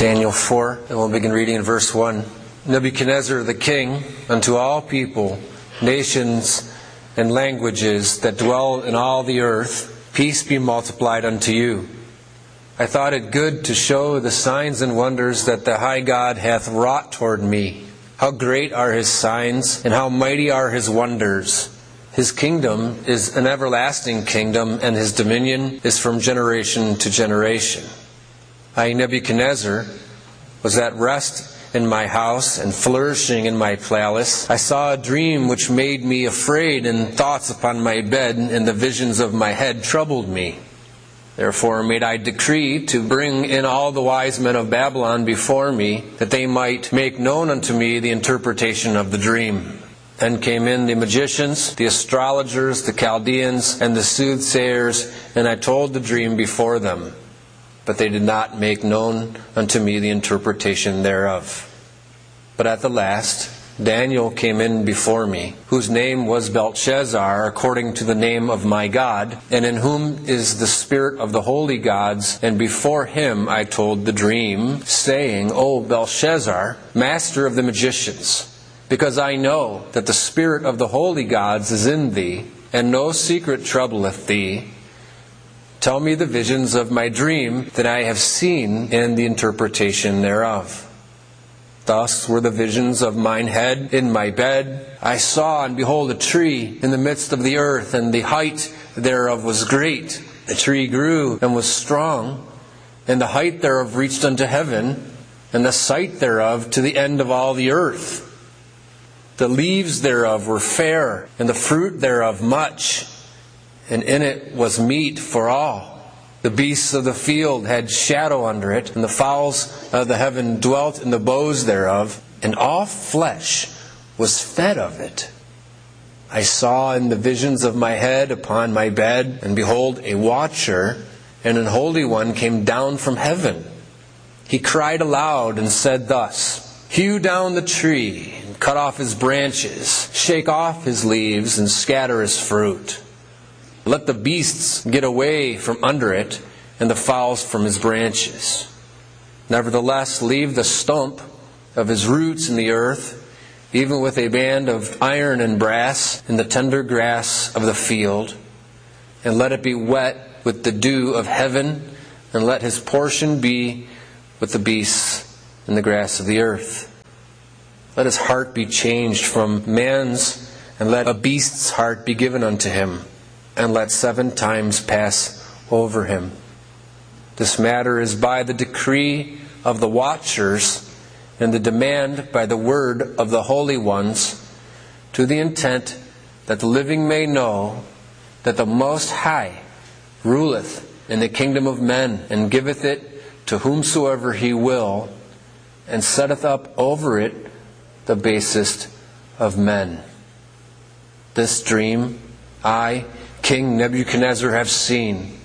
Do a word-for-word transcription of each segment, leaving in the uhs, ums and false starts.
Daniel four, and we'll begin reading in verse one. Nebuchadnezzar the king, unto all people, nations, and languages that dwell in all the earth, peace be multiplied unto you. I thought it good to show the signs and wonders that the high God hath wrought toward me. How great are his signs, and how mighty are his wonders. His kingdom is an everlasting kingdom, and his dominion is from generation to generation. I, Nebuchadnezzar, was at rest in my house and flourishing in my palace. I saw a dream which made me afraid, and thoughts upon my bed and the visions of my head troubled me. Therefore made I decree to bring in all the wise men of Babylon before me, that they might make known unto me the interpretation of the dream. Then came in the magicians, the astrologers, the Chaldeans, and the soothsayers, and I told the dream before them. But they did not make known unto me the interpretation thereof. But at the last Daniel came in before me, whose name was Belteshazzar, according to the name of my God, and in whom is the spirit of the holy gods. And before him I told the dream, saying, O Belteshazzar, master of the magicians, because I know that the spirit of the holy gods is in thee, and no secret troubleth thee, tell me the visions of my dream that I have seen, and the interpretation thereof. Thus were the visions of mine head in my bed. I saw, and behold, a tree in the midst of the earth, and the height thereof was great. The tree grew and was strong, and the height thereof reached unto heaven, and the sight thereof to the end of all the earth. The leaves thereof were fair, and the fruit thereof much, and in it was meat for all. The beasts of the field had shadow under it, and the fowls of the heaven dwelt in the boughs thereof, and all flesh was fed of it. I saw in the visions of my head upon my bed, and behold, a watcher and an holy one came down from heaven. He cried aloud and said thus, Hew down the tree, and cut off his branches, shake off his leaves, and scatter his fruit. Let the beasts get away from under it, and the fowls from his branches. Nevertheless, leave the stump of his roots in the earth, even with a band of iron and brass, in the tender grass of the field. And let it be wet with the dew of heaven, and let his portion be with the beasts in the grass of the earth. Let his heart be changed from man's, and let a beast's heart be given unto him, and let seven times pass over him. This matter is by the decree of the watchers, and the demand by the word of the holy ones, to the intent that the living may know that the Most High ruleth in the kingdom of men, and giveth it to whomsoever he will, and setteth up over it the basest of men. This dream I, King Nebuchadnezzar, have seen.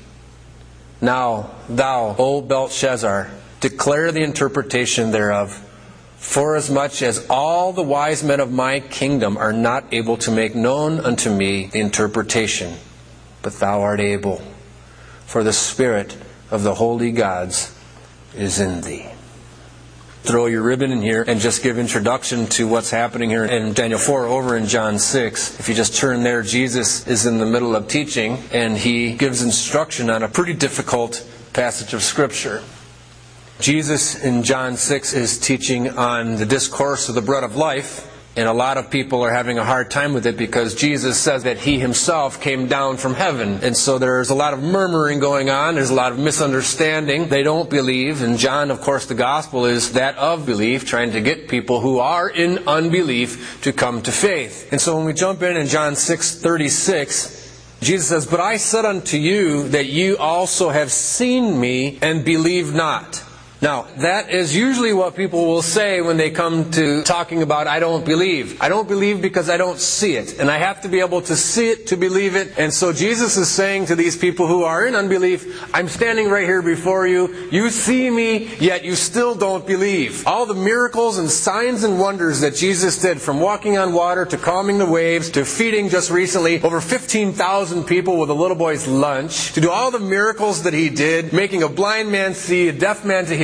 Now thou, O Belteshazzar, declare the interpretation thereof, forasmuch as all the wise men of my kingdom are not able to make known unto me the interpretation, but thou art able, for the spirit of the holy gods is in thee. Throw your ribbon in here and just give introduction to what's happening here in Daniel four over in John six. If you just turn there, Jesus is in the middle of teaching, and he gives instruction on a pretty difficult passage of Scripture. Jesus in John six is teaching on the discourse of the bread of life, and a lot of people are having a hard time with it because Jesus says that he himself came down from heaven. And so there's a lot of murmuring going on. There's a lot of misunderstanding. They don't believe. And John, of course, the gospel is that of belief, trying to get people who are in unbelief to come to faith. And so when we jump in in John six thirty-six, Jesus says, But I said unto you that you also have seen me and believe not. Now, that is usually what people will say when they come to talking about, I don't believe. I don't believe because I don't see it. And I have to be able to see it to believe it. And so Jesus is saying to these people who are in unbelief, I'm standing right here before you. You see me, yet you still don't believe. All the miracles and signs and wonders that Jesus did, from walking on water to calming the waves to feeding just recently over fifteen thousand people with a little boy's lunch, to do all the miracles that he did, making a blind man see, a deaf man to hear,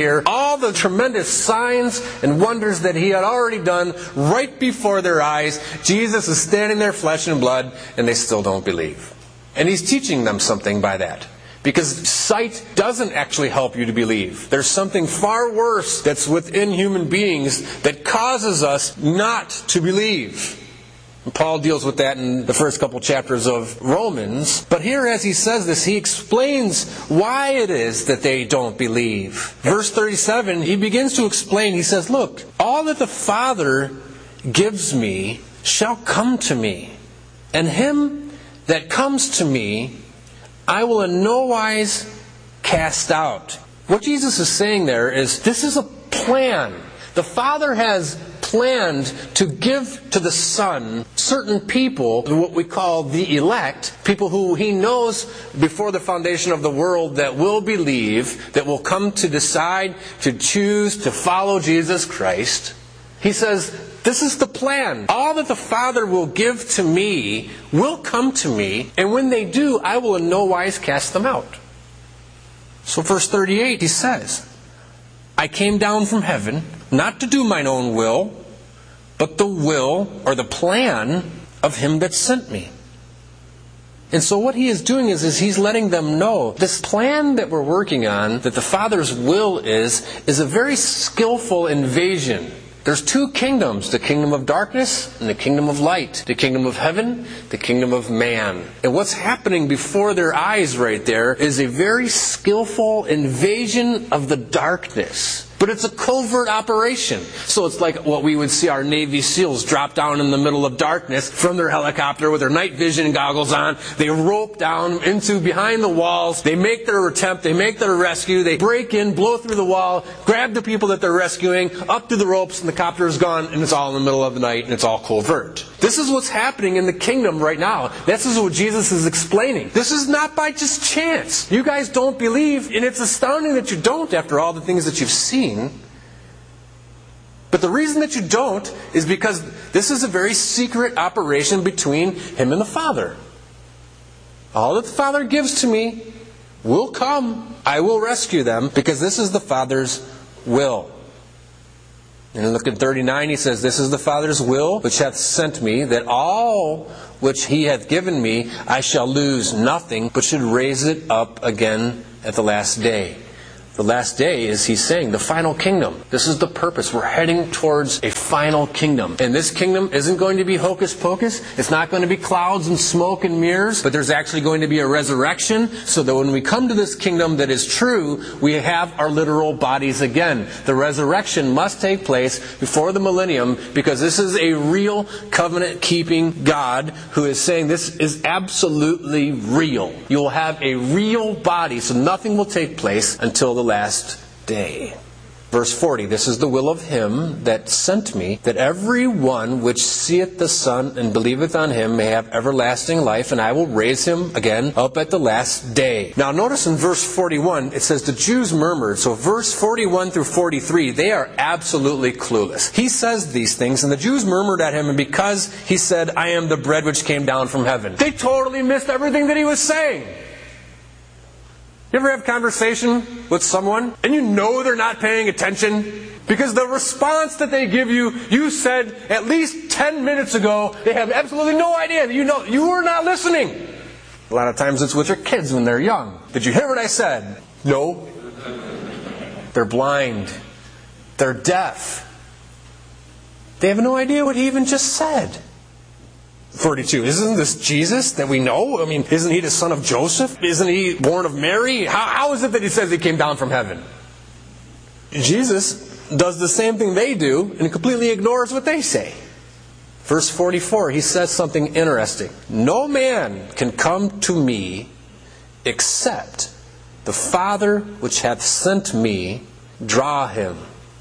here all the tremendous signs and wonders that he had already done right before their eyes. Jesus is standing there, flesh and blood, and they still don't believe. And he's teaching them something by that. Because sight doesn't actually help you to believe. There's something far worse that's within human beings that causes us not to believe. And Paul deals with that in the first couple chapters of Romans. But here as he says this, he explains why it is that they don't believe. Verse thirty-seven, he begins to explain. He says, look, all that the Father gives me shall come to me. And him that comes to me, I will in no wise cast out. What Jesus is saying there is, this is a plan. The Father has planned to give to the Son certain people, what we call the elect, people who He knows before the foundation of the world that will believe, that will come to decide, to choose, to follow Jesus Christ. He says, this is the plan. All that the Father will give to me will come to me, and when they do, I will in no wise cast them out. So verse thirty-eight, he says, I came down from heaven, not to do mine own will, but the will or the plan of him that sent me. And so what he is doing is, is he's letting them know this plan that we're working on, that the Father's will is, is a very skillful invasion. There's two kingdoms, the kingdom of darkness and the kingdom of light. The kingdom of heaven, the kingdom of man. And what's happening before their eyes right there is a very skillful invasion of the darkness. But it's a covert operation. So it's like what we would see our Navy SEALs drop down in the middle of darkness from their helicopter with their night vision goggles on. They rope down into behind the walls. They make their attempt. They make their rescue. They break in, blow through the wall, grab the people that they're rescuing, up through the ropes, and the copter is gone, and it's all in the middle of the night, and it's all covert. This is what's happening in the kingdom right now. This is what Jesus is explaining. This is not by just chance. You guys don't believe, and it's astounding that you don't after all the things that you've seen. But the reason that you don't is because this is a very secret operation between Him and the Father. All that the Father gives to me will come. I will rescue them because this is the Father's will. And look at thirty-nine, he says, this is the Father's will which hath sent me, that all which He hath given me I shall lose nothing, but should raise it up again at the last day. The last day is, he's saying, the final kingdom. This is the purpose. We're heading towards a final kingdom. And this kingdom isn't going to be hocus pocus. It's not going to be clouds and smoke and mirrors. But there's actually going to be a resurrection, so that when we come to this kingdom that is true, we have our literal bodies again. The resurrection must take place before the millennium, because this is a real covenant-keeping God who is saying this is absolutely real. You will have a real body, so nothing will take place until the last day. Verse forty, this is the will of Him that sent me, that every one which seeth the Son and believeth on Him may have everlasting life, and I will raise him again up at the last day. Now notice in verse forty-one, it says the Jews murmured. So verse forty-one through forty-three, they are absolutely clueless. He says these things, and the Jews murmured at Him, and because He said, I am the bread which came down from heaven. They totally missed everything that He was saying. You ever have a conversation with someone and you know they're not paying attention? Because the response that they give you, you said at least ten minutes ago, they have absolutely no idea that you know you were not listening. A lot of times it's with your kids when they're young. Did you hear what I said? No. They're blind. They're deaf. They have no idea what He even just said. forty-two. Isn't this Jesus that we know? I mean, isn't He the son of Joseph? Isn't He born of Mary? How, how is it that He says He came down from heaven? Jesus does the same thing they do and completely ignores what they say. Verse forty-four, He says something interesting. No man can come to me except the Father which hath sent me draw him.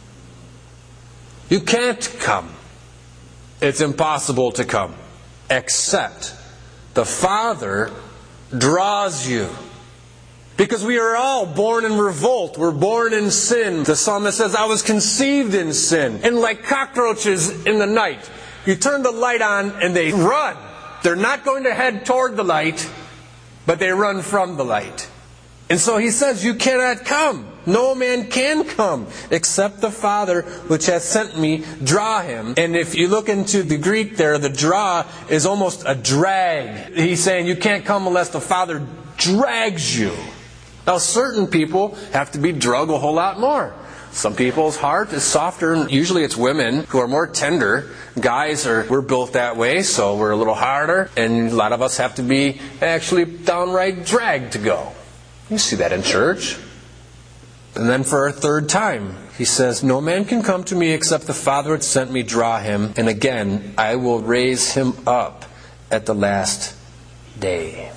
You can't come. It's impossible to come. Except the Father draws you. Because we are all born in revolt. We're born in sin. The psalmist says, I was conceived in sin. And like cockroaches in the night, you turn the light on and they run. They're not going to head toward the light, but they run from the light. And so He says, you cannot come. No man can come except the Father which has sent me draw him. And if you look into the Greek there, the draw is almost a drag. He's saying you can't come unless the Father drags you. Now certain people have to be drugged a whole lot more. Some people's heart is softer, and usually it's women who are more tender. Guys are, we're built that way, so we're a little harder, and a lot of us have to be actually downright dragged to go. You see that in church. And then for a third time, he says, no man can come to me except the Father which sent me draw him, and again, I will raise him up at the last day.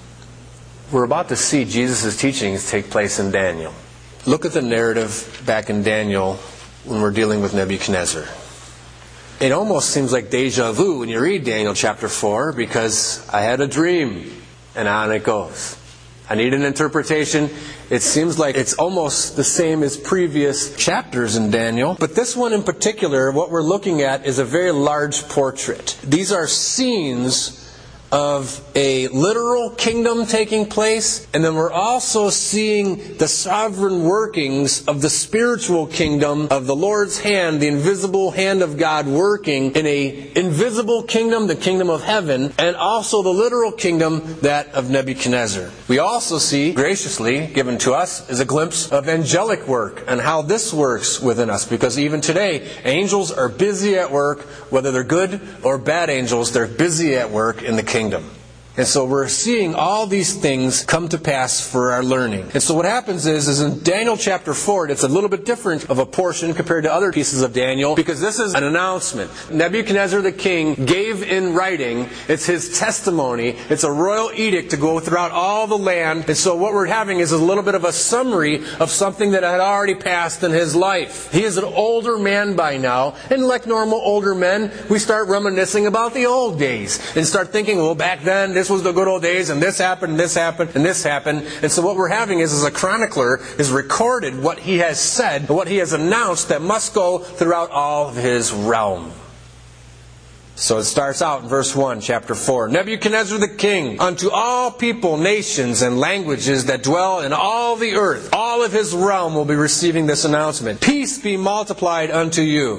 We're about to see Jesus' teachings take place in Daniel. Look at the narrative back in Daniel when we're dealing with Nebuchadnezzar. It almost seems like deja vu when you read Daniel chapter four, because I had a dream, and on it goes. I need an interpretation. It seems like it's almost the same as previous chapters in Daniel. But this one in particular, what we're looking at is a very large portrait. These are scenes of a literal kingdom taking place, and then we're also seeing the sovereign workings of the spiritual kingdom of the Lord's hand, the invisible hand of God working in a invisible kingdom, the kingdom of heaven, and also the literal kingdom, that of Nebuchadnezzar. We also see, graciously given to us, is a glimpse of angelic work and how this works within us, because even today, angels are busy at work, whether they're good or bad angels, they're busy at work in the kingdom. Kingdom. And so we're seeing all these things come to pass for our learning. And so what happens is, is in Daniel chapter four, it's a little bit different of a portion compared to other pieces of Daniel, because this is an announcement. Nebuchadnezzar the king gave in writing, it's his testimony, it's a royal edict to go throughout all the land. And so what we're having is a little bit of a summary of something that had already passed in his life. He is an older man by now, and like normal older men, we start reminiscing about the old days and start thinking, well, back then, this was the good old days, and this happened, and this happened, and this happened. And so what we're having is, is a chronicler is recorded what he has said, what he has announced that must go throughout all of his realm. So it starts out in verse one, chapter four. Nebuchadnezzar the king, unto all people, nations, and languages that dwell in all the earth, all of his realm will be receiving this announcement. Peace be multiplied unto you.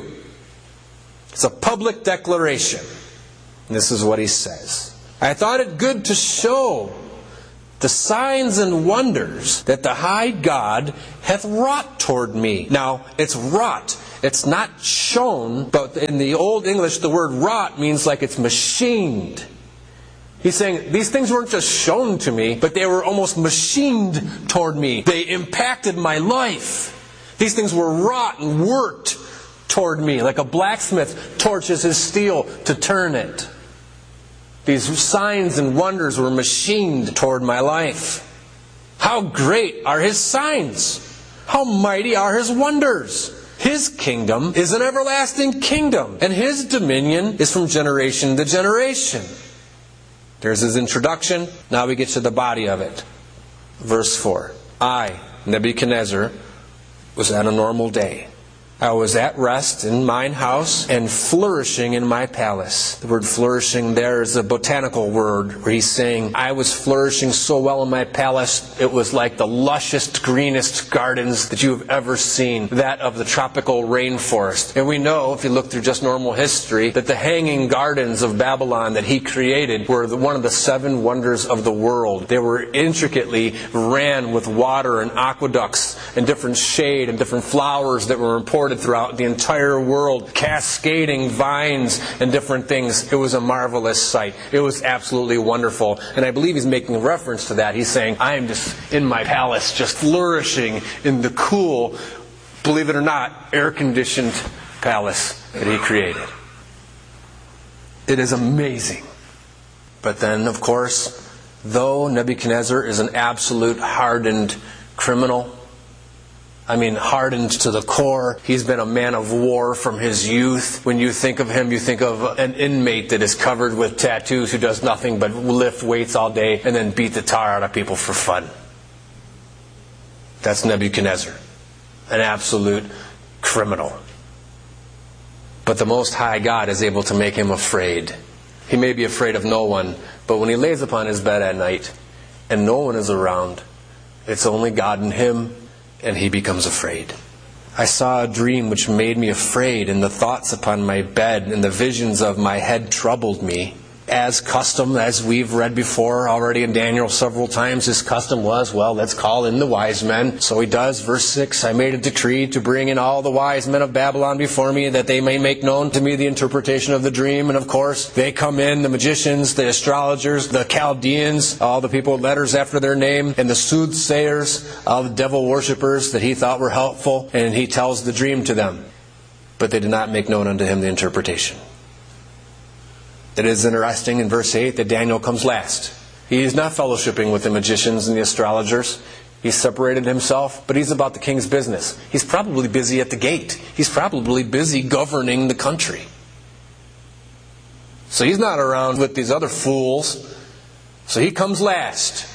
It's a public declaration. And this is what he says. I thought it good to show the signs and wonders that the high God hath wrought toward me. Now, it's wrought. It's not shown, but in the Old English, the word wrought means like it's machined. He's saying, these things weren't just shown to me, but they were almost machined toward me. They impacted my life. These things were wrought and worked toward me, like a blacksmith torches his steel to turn it. These signs and wonders were machined toward my life. How great are his signs! How mighty are his wonders! His kingdom is an everlasting kingdom, and his dominion is from generation to generation. There's his introduction. Now we get to the body of it. Verse four. I, Nebuchadnezzar, was at a normal day. I was at rest in mine house and flourishing in my palace. The word flourishing there is a botanical word where he's saying, I was flourishing so well in my palace, it was like the lushest, greenest gardens that you have ever seen, that of the tropical rainforest. And we know, if you look through just normal history, that the hanging gardens of Babylon that he created were the, one of the seven wonders of the world. They were intricately ran with water and aqueducts and different shade and different flowers that were imported throughout the entire world, cascading vines and different things. It was a marvelous sight. It was absolutely wonderful. And I believe he's making reference to that. He's saying, I am just in my palace, just flourishing in the cool, believe it or not, air-conditioned palace that he created. It is amazing. But then, of course, though Nebuchadnezzar is an absolute hardened criminal, I mean, hardened to the core. He's been a man of war from his youth. When you think of him, you think of an inmate that is covered with tattoos who does nothing but lift weights all day and then beat the tar out of people for fun. That's Nebuchadnezzar, an absolute criminal. But the Most High God is able to make him afraid. He may be afraid of no one, but when he lays upon his bed at night and no one is around, it's only God and him and he becomes afraid. I saw a dream which made me afraid, and the thoughts upon my bed and the visions of my head troubled me. As custom, as we've read before already in Daniel several times, his custom was, well, let's call in the wise men. So he does. Verse six, I made a decree to bring in all the wise men of Babylon before me, that they may make known to me the interpretation of the dream. And of course, they come in, the magicians, the astrologers, the Chaldeans, all the people with letters after their name, and the soothsayers, all the devil worshippers that he thought were helpful, and he tells the dream to them. But they did not make known unto him the interpretation. It is interesting in verse eight that Daniel comes last. He is not fellowshipping with the magicians and the astrologers. He's separated himself, but he's about the king's business. He's probably busy at the gate. He's probably busy governing the country. So he's not around with these other fools. So he comes last.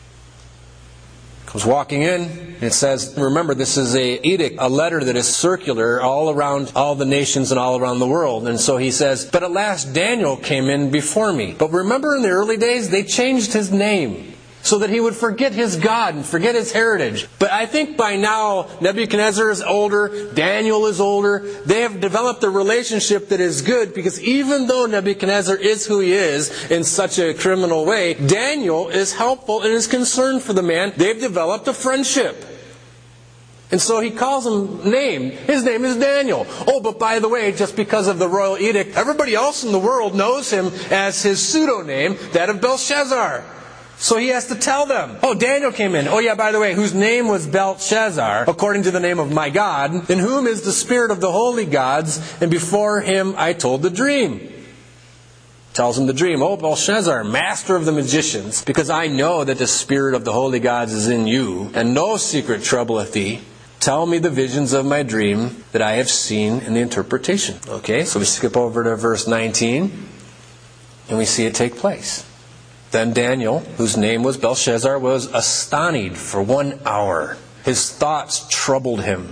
Comes walking in. It says, remember, this is a edict, a letter that is circular all around all the nations and all around the world. And so he says, but at last Daniel came in before me. But remember, in the early days, they changed his name so that he would forget his God and forget his heritage. But I think by now, Nebuchadnezzar is older, Daniel is older. They have developed a relationship that is good, because even though Nebuchadnezzar is who he is in such a criminal way, Daniel is helpful and is concerned for the man. They've developed a friendship. And so he calls him name. His name is Daniel. Oh, but by the way, just because of the royal edict, everybody else in the world knows him as his pseudonym, that of Belshazzar. So he has to tell them, oh, Daniel came in. Oh yeah, by the way, whose name was Belshazzar, according to the name of my God, in whom is the spirit of the holy gods, and before him I told the dream. Tells him the dream. Oh, Belshazzar, master of the magicians, because I know that the spirit of the holy gods is in you, and no secret troubleth thee. Tell me the visions of my dream that I have seen in the interpretation. Okay, so we skip over to verse nineteen, and we see it take place. Then Daniel, whose name was Belshazzar, was astonished for one hour. His thoughts troubled him.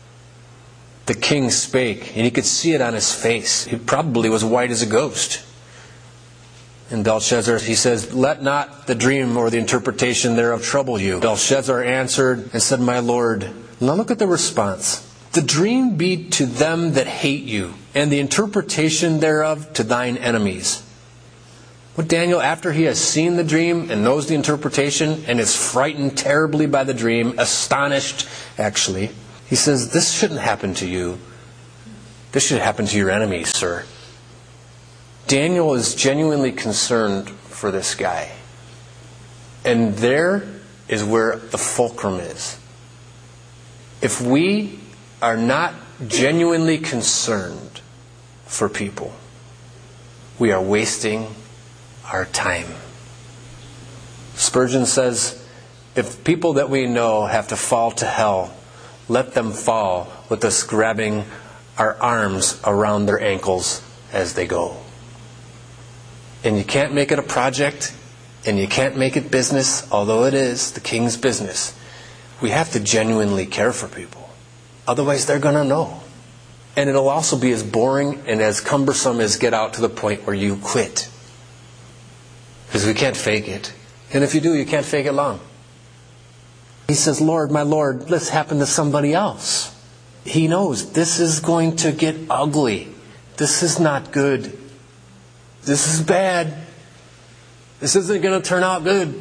The king spake, and he could see it on his face. He probably was white as a ghost. And Belshazzar, he says, let not the dream or the interpretation thereof trouble you. Belshazzar answered and said, my lord. Now look at the response. The dream be to them that hate you, and the interpretation thereof to thine enemies. What Daniel, after he has seen the dream and knows the interpretation and is frightened terribly by the dream, astonished actually, he says, this shouldn't happen to you. This should happen to your enemies, sir. Daniel is genuinely concerned for this guy. And there is where the fulcrum is. If we are not genuinely concerned for people, we are wasting our time. Spurgeon says, if people that we know have to fall to hell, let them fall with us grabbing our arms around their ankles as they go. And you can't make it a project, and you can't make it business, although it is the king's business. We have to genuinely care for people. Otherwise they're going to know. And it'll also be as boring and as cumbersome as get out to the point where you quit. Because we can't fake it. And if you do, you can't fake it long. He says, Lord, my Lord, let's happen to somebody else. He knows this is going to get ugly. This is not good. This is bad. This isn't going to turn out good.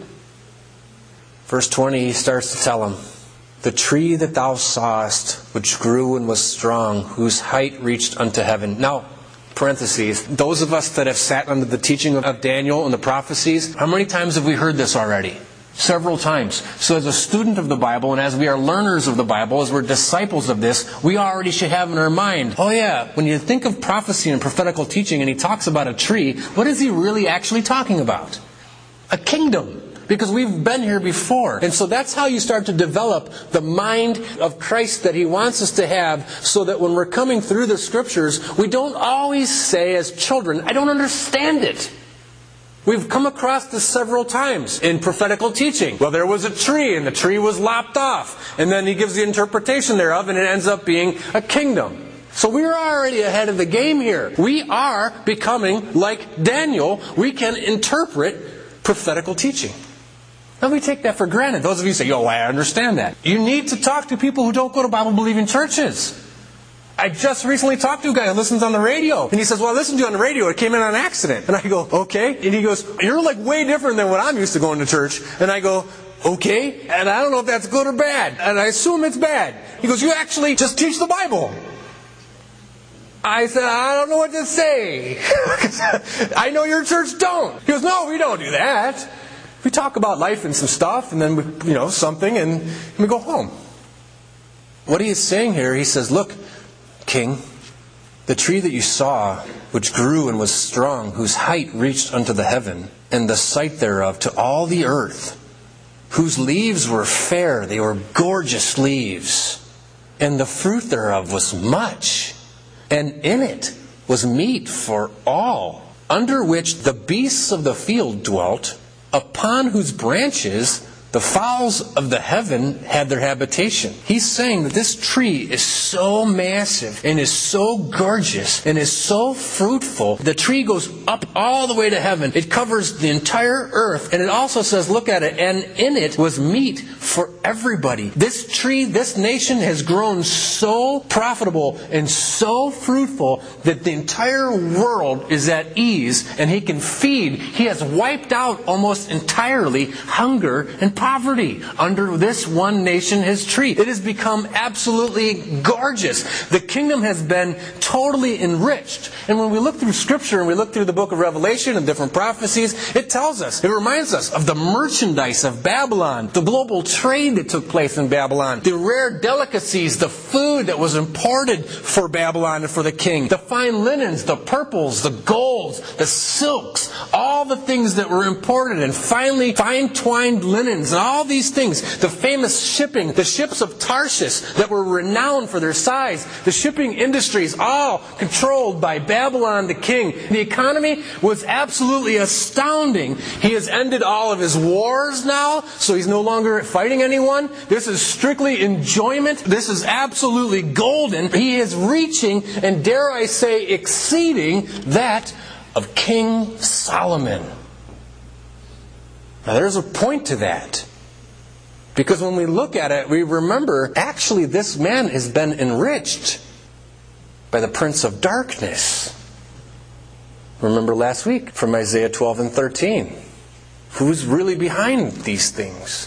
Verse twenty, he starts to tell him, the tree that thou sawest, which grew and was strong, whose height reached unto heaven. Now, parentheses, those of us that have sat under the teaching of Daniel and the prophecies, how many times have we heard this already? Several times. So as a student of the Bible, and as we are learners of the Bible, as we're disciples of this, we already should have in our mind, oh yeah, when you think of prophecy and prophetical teaching and he talks about a tree, what is he really actually talking about? A kingdom. Because we've been here before. And so that's how you start to develop the mind of Christ that he wants us to have, so that when we're coming through the scriptures, we don't always say as children, I don't understand it. We've come across this several times in prophetical teaching. Well, there was a tree, and the tree was lopped off. And then he gives the interpretation thereof, and it ends up being a kingdom. So we're already ahead of the game here. We are becoming like Daniel. We can interpret prophetical teaching. Now we take that for granted. Those of you say, yo, I understand that. You need to talk to people who don't go to Bible-believing churches. I just recently talked to a guy who listens on the radio. And he says, well, I listened to you on the radio. It came in on accident. And I go, okay. And he goes, you're like way different than what I'm used to going to church. And I go, okay. And I don't know if that's good or bad. And I assume it's bad. He goes, you actually just teach the Bible. I said, I don't know what to say. I know your church don't. He goes, no, we don't do that. We talk about life and some stuff, and then we, you know, something, and, and we go home. What he is saying here, he says, look, King, the tree that you saw, which grew and was strong, whose height reached unto the heaven, and the sight thereof to all the earth, whose leaves were fair, they were gorgeous leaves, and the fruit thereof was much, and in it was meat for all, under which the beasts of the field dwelt, upon whose branches the fowls of the heaven had their habitation. He's saying that this tree is so massive and is so gorgeous and is so fruitful. The tree goes up all the way to heaven. It covers the entire earth. And it also says, look at it, and in it was meat for everybody. This tree, this nation has grown so profitable and so fruitful that the entire world is at ease and he can feed. He has wiped out almost entirely hunger and poverty. Poverty under this one nation, his tree. It has become absolutely gorgeous. The kingdom has been totally enriched. And when we look through Scripture and we look through the book of Revelation and different prophecies, it tells us, it reminds us of the merchandise of Babylon, the global trade that took place in Babylon, the rare delicacies, the food that was imported for Babylon and for the king, the fine linens, the purples, the golds, the silks, all the things that were imported, and finally fine-twined linens, and all these things, the famous shipping, the ships of Tarshish that were renowned for their size, the shipping industries, all controlled by Babylon the king. The economy was absolutely astounding. He has ended all of his wars now, so he's no longer fighting anyone. This is strictly enjoyment. This is absolutely golden. He is reaching, and dare I say, exceeding that of King Solomon. Now there's a point to that. Because when we look at it, we remember, actually this man has been enriched by the prince of darkness. Remember last week from Isaiah twelve and thirteen. Who's really behind these things?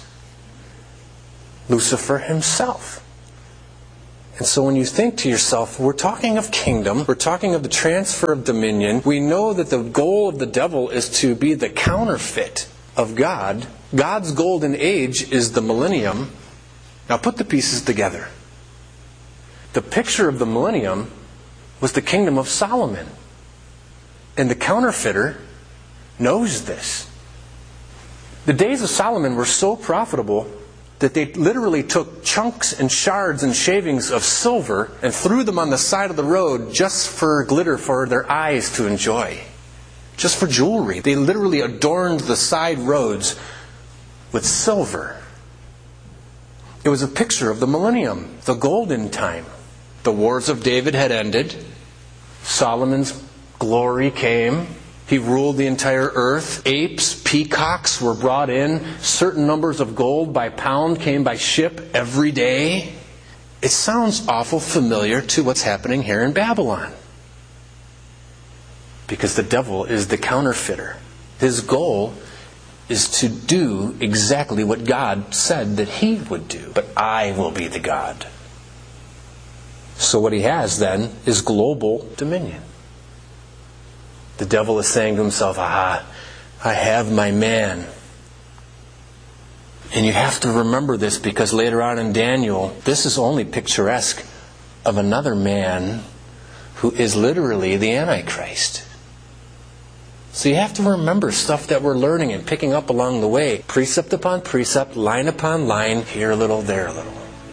Lucifer himself. And so when you think to yourself, we're talking of kingdom, we're talking of the transfer of dominion, we know that the goal of the devil is to be the counterfeit of God. God's golden age is the millennium. Now put the pieces together. The picture of the millennium was the kingdom of Solomon. And the counterfeiter knows this. The days of Solomon were so profitable that they literally took chunks and shards and shavings of silver and threw them on the side of the road just for glitter for their eyes to enjoy. Just for jewelry. They literally adorned the side roads with silver. It was a picture of the millennium, the golden time. The wars of David had ended. Solomon's glory came. He ruled the entire earth. Apes, peacocks were brought in. Certain numbers of gold by pound came by ship every day. It sounds awful familiar to what's happening here in Babylon. Because the devil is the counterfeiter. His goal is to do exactly what God said that he would do. But I will be the God. So what he has then is global dominion. The devil is saying to himself, aha, I have my man. And you have to remember this because later on in Daniel, this is only picturesque of another man who is literally the Antichrist. So you have to remember stuff that we're learning and picking up along the way. Precept upon precept, line upon line, here a little, there a little.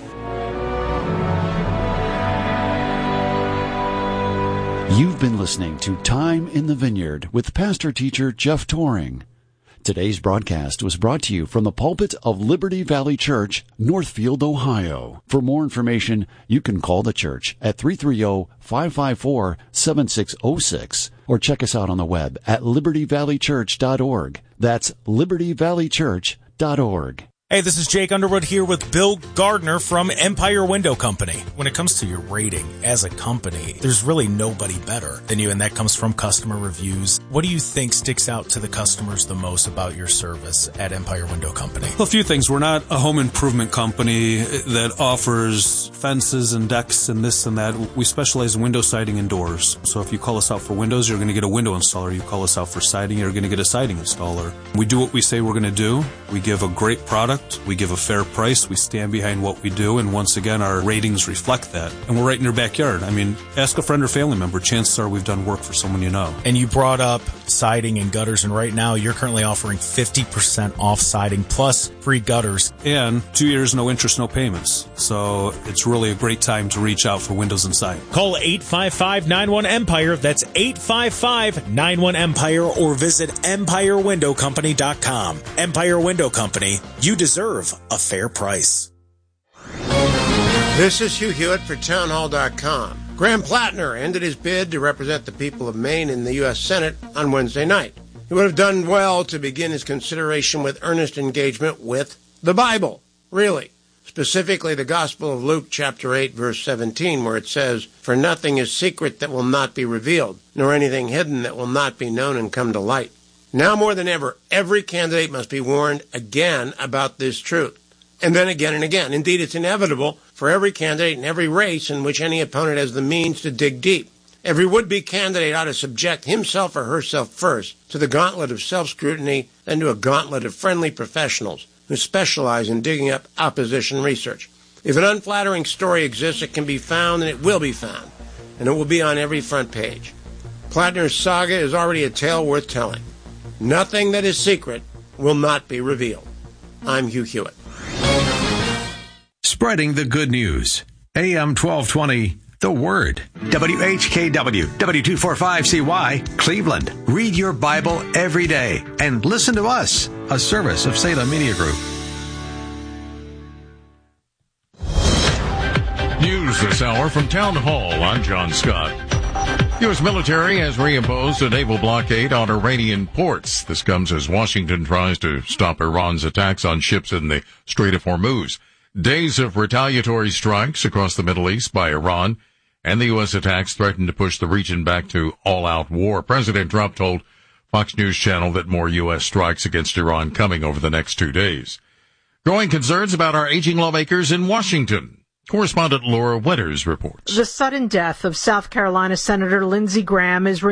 You've been listening to Time in the Vineyard with pastor-teacher Jeff Toring. Today's broadcast was brought to you from the pulpit of Liberty Valley Church, Northfield, Ohio. For more information, you can call the church at three three zero, five five four, seven six zero six or check us out on the web at liberty valley church dot org. That's liberty valley church dot org. Hey, this is Jake Underwood here with Bill Gardner from Empire Window Company. When it comes to your rating as a company, there's really nobody better than you, and that comes from customer reviews. What do you think sticks out to the customers the most about your service at Empire Window Company? Well, a few things. We're not a home improvement company that offers fences and decks and this and that. We specialize in window siding and doors. So if you call us out for windows, you're going to get a window installer. You call us out for siding, you're going to get a siding installer. We do what we say we're going to do. We give a great product. We give a fair price. We stand behind what we do. And once again, our ratings reflect that. And we're right in your backyard. I mean, ask a friend or family member. Chances are we've done work for someone you know. And you brought up siding and gutters. And right now, you're currently offering fifty percent off siding plus free gutters. And two years, no interest, no payments. So it's really a great time to reach out for windows and siding. Call eight five five, nine one, EMPIRE. That's eight five five, nine one, EMPIRE. Or visit empire window company dot com. Empire Window Company. You deserve a fair price. This is Hugh Hewitt for town hall dot com. Graham Plattner ended his bid to represent the people of Maine in the U S Senate on Wednesday night. He would have done well to begin his consideration with earnest engagement with the Bible, really. Specifically, the Gospel of Luke, chapter eight, verse seventeen, where it says, "For nothing is secret that will not be revealed, nor anything hidden that will not be known and come to light." Now more than ever, every candidate must be warned again about this truth, and then again and again. Indeed, it's inevitable for every candidate in every race in which any opponent has the means to dig deep. Every would-be candidate ought to subject himself or herself first to the gauntlet of self-scrutiny, then to a gauntlet of friendly professionals who specialize in digging up opposition research. If an unflattering story exists, it can be found, and it will be found, and it will be on every front page. Plattner's saga is already a tale worth telling. Nothing that is secret will not be revealed. I'm Hugh Hewitt. Spreading the good news. A M twelve twenty, The Word. W H K W, W two forty-five C Y, Cleveland. Read your Bible every day and listen to us, a service of Salem Media Group. News this hour from Town Hall. I'm John Scott. U S military has reimposed a naval blockade on Iranian ports. This comes as Washington tries to stop Iran's attacks on ships in the Strait of Hormuz. Days of retaliatory strikes across the Middle East by Iran and the U S attacks threaten to push the region back to all-out war. President Trump told Fox News Channel that more U S strikes against Iran coming over the next two days. Growing concerns about our aging lawmakers in Washington. Correspondent Laura Wetters reports. The sudden death of South Carolina Senator Lindsey Graham is